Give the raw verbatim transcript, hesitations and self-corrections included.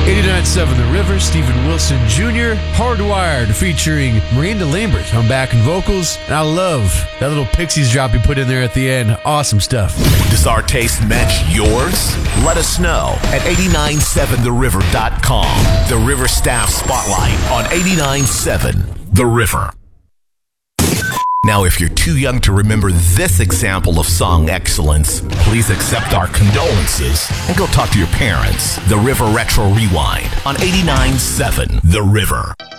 eighty-nine point seven The River, Stephen Wilson Junior Hardwired featuring Miranda Lambert on back and vocals. And I love that little Pixies drop you put in there at the end. Awesome stuff. Does our taste match yours? Let us know at eight nine seven the river dot com. The River Staff Spotlight on eighty-nine point seven The River. Now, if you're too young to remember this example of song excellence, please accept our condolences and go talk to your parents. The River Retro Rewind on eighty-nine point seven The River.